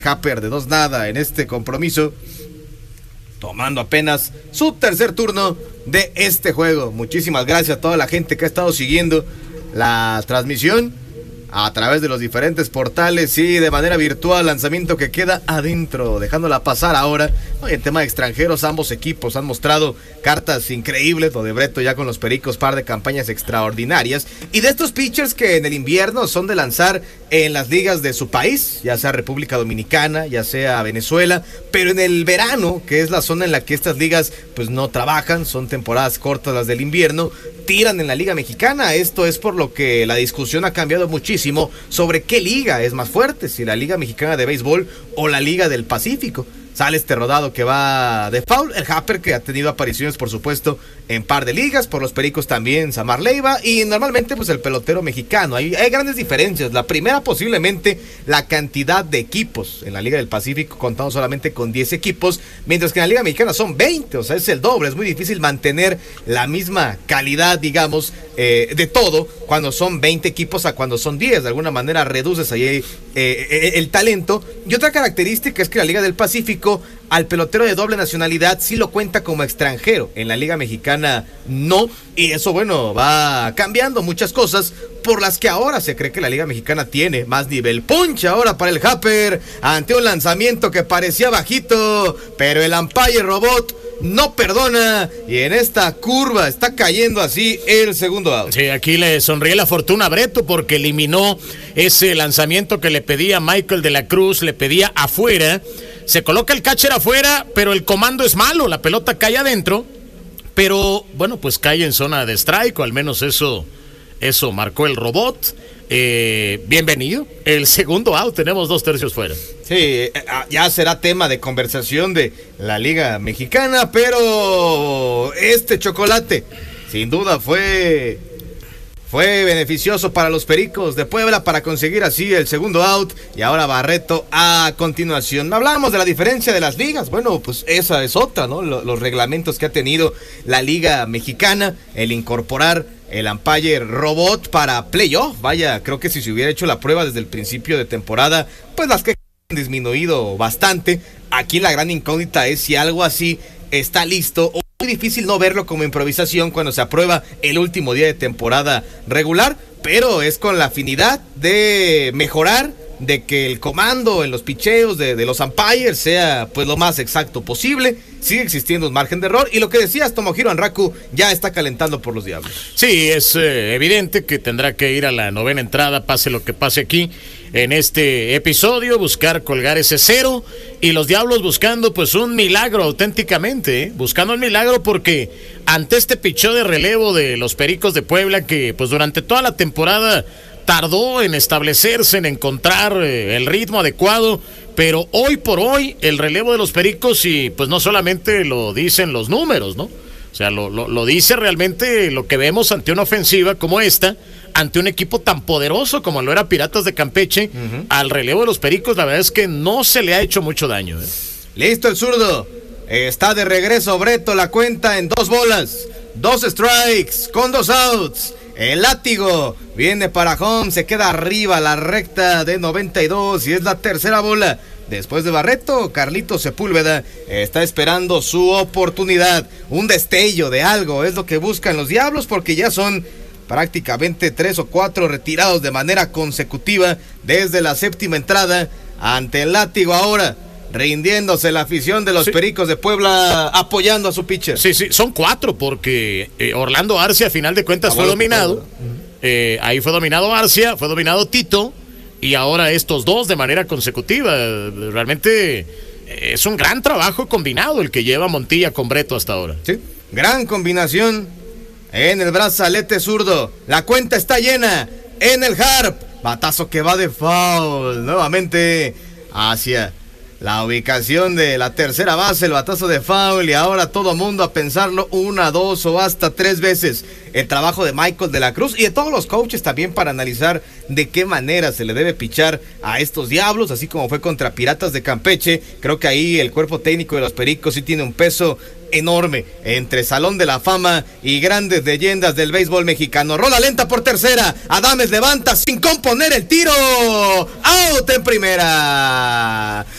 Happer de 2-0 en este compromiso, tomando apenas su tercer turno de este juego. Muchísimas gracias a toda la gente que ha estado siguiendo la transmisión a través de los diferentes portales y de manera virtual. Lanzamiento que queda adentro, dejándola pasar ahora. En tema de extranjeros, ambos equipos han mostrado cartas increíbles. Lo de Breto ya con los Pericos, par de campañas extraordinarias. Y de estos pitchers que en el invierno son de lanzar en las ligas de su país, ya sea República Dominicana, ya sea Venezuela, pero en el verano, que es la zona en la que estas ligas pues no trabajan, son temporadas cortas las del invierno, tiran en la Liga Mexicana. Esto es por lo que la discusión ha cambiado muchísimo sobre qué liga es más fuerte, si la Liga Mexicana de Béisbol o la Liga del Pacífico. Sale este rodado que va de foul, el Happer, que ha tenido apariciones por supuesto en par de ligas, por los Pericos también Samar Leiva, y normalmente pues el pelotero mexicano. Hay grandes diferencias. La primera, posiblemente la cantidad de equipos. En la Liga del Pacífico contamos solamente con 10 equipos, mientras que en la Liga Mexicana son 20, o sea, es el doble. Es muy difícil mantener la misma calidad, digamos, de todo cuando son 20 equipos a cuando son 10. De alguna manera reduces ahí el talento. Y otra característica es que la Liga del Pacífico, al pelotero de doble nacionalidad sí lo cuenta como extranjero. En la Liga Mexicana no, y eso, bueno, va cambiando muchas cosas por las que ahora se cree que la Liga Mexicana tiene más nivel. Punch ahora para el Happer ante un lanzamiento que parecía bajito, pero el umpire robot no perdona, y en esta curva está cayendo así el segundo out. Sí, aquí le sonríe la fortuna a Breto porque eliminó ese lanzamiento que le pedía Michael de la Cruz, le pedía afuera. Se coloca el catcher afuera, pero el comando es malo, la pelota cae adentro, pero bueno, pues cae en zona de strike, o al menos eso marcó el robot. Bienvenido, el segundo out, tenemos 2/3 fuera. Sí, ya será tema de conversación de la Liga Mexicana, pero este chocolate sin duda fue beneficioso para los Pericos de Puebla para conseguir así el segundo out. Y ahora Barreto a continuación. Hablamos de la diferencia de las ligas. Bueno, pues esa es otra, ¿no? Los reglamentos que ha tenido la Liga Mexicana, el incorporar el umpire robot para playoff. Vaya, creo que si se hubiera hecho la prueba desde el principio de temporada, pues las que han disminuido bastante. Aquí la gran incógnita es si algo así está listo, o muy difícil no verlo como improvisación cuando se aprueba el último día de temporada regular, pero es con la afinidad de mejorar, de que el comando en los picheos de los umpires sea pues lo más exacto posible. Sigue existiendo un margen de error, y lo que decías, Tomohiro Anraku ya está calentando por los Diablos. Sí, es evidente que tendrá que ir a la novena entrada, pase lo que pase aquí en este episodio, buscar colgar ese cero, y los Diablos buscando pues un milagro auténticamente, buscando un milagro, porque ante este picheo de relevo de los Pericos de Puebla, que pues durante toda la temporada tardó en establecerse, en encontrar el ritmo adecuado, pero hoy por hoy el relevo de los Pericos, y pues no solamente lo dicen los números, ¿no? O sea, lo dice realmente lo que vemos ante una ofensiva como esta, ante un equipo tan poderoso como lo era Piratas de Campeche. Al relevo de los Pericos, la verdad es que no se le ha hecho mucho daño. Listo el zurdo, está de regreso Breto, la cuenta en 2 bolas, 2 strikes con 2 outs. El látigo viene para home, se queda arriba la recta de 92 y es la tercera bola. Después de Barreto, Carlito Sepúlveda está esperando su oportunidad. Un destello de algo es lo que buscan los Diablos, porque ya son prácticamente 3 o 4 retirados de manera consecutiva desde la séptima entrada. Ante el látigo ahora, rindiéndose la afición de los Pericos de Puebla, apoyando a su pitcher. Sí, son 4, porque Orlando Arcia, a final de cuentas, fue dominado. Ahí fue dominado Arcia, fue dominado Tito, y ahora estos 2 de manera consecutiva. Realmente es un gran trabajo combinado el que lleva Montilla con Breto hasta ahora. Sí, gran combinación en el brazalete zurdo. La cuenta está llena en el Harp. Batazo que va de foul nuevamente hacia la ubicación de la tercera base, el batazo de foul, y ahora todo mundo a pensarlo 1, 2 o hasta 3 veces. El trabajo de Michael de la Cruz y de todos los coaches también para analizar de qué manera se le debe pichar a estos Diablos, así como fue contra Piratas de Campeche. Creo que ahí el cuerpo técnico de los Pericos sí tiene un peso enorme entre Salón de la Fama y grandes leyendas del béisbol mexicano. Rola lenta por tercera, Adames levanta sin componer el tiro, out en primera.